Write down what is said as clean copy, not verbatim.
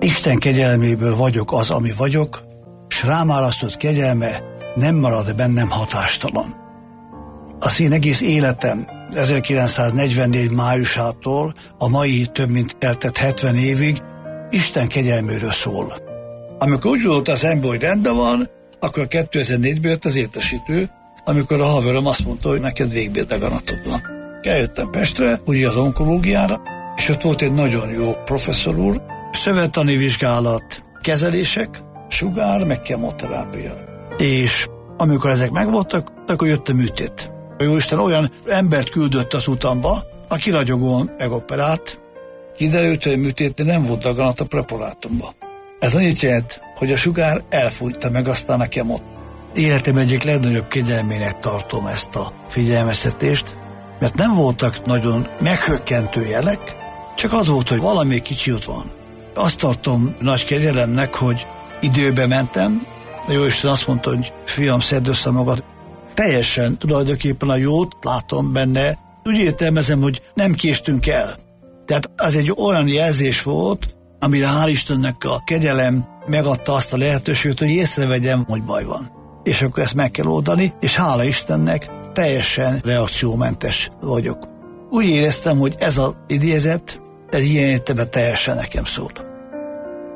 Isten kegyelméből vagyok az, ami vagyok, s rám árasztott kegyelme nem marad bennem hatástalan. Az én egész életem 1944 májusától a mai több mint eltett 70 évig Isten kegyelméről szól. Amikor úgy volt az ember, hogy rendben van, akkor 2004-ben jött az értesítő, amikor a haverom azt mondta, hogy neked végbéldaganatod van. Eljöttem Pestre, ugye az onkológiára, és ott volt egy nagyon jó professzor úr, szövettani vizsgálat, kezelések, sugár, meg kemoterápia. És amikor ezek megvoltak, akkor jött a műtét. A Jóisten olyan embert küldött az utamba, aki ragyogóan megoperált, kiderült, hogy a műtétnél nem volt daganat a preparátumban. Ez annyit jelent, hogy a sugár elfújta meg aztán a kemot. Életem egyik legnagyobb kegyelmének tartom ezt a figyelmeztetést, mert nem voltak nagyon meghökkentő jelek, csak az volt, hogy valami kicsi ott van. Azt tartom nagy kegyelemnek, hogy időbe mentem, a Jóisten azt mondta, hogy fiam, szedd össze magad. Teljesen tulajdonképpen a jót látom benne, úgy értelmezem, hogy nem késtünk el. Tehát az egy olyan jelzés volt, amire hál' Istennek a kegyelem megadta azt a lehetőséget, hogy észrevegyem, hogy baj van. És akkor ezt meg kell oldani, és hála Istennek teljesen reakciómentes vagyok. Úgy éreztem, hogy ez az idézet, ez ilyen értelemben teljesen nekem szólt.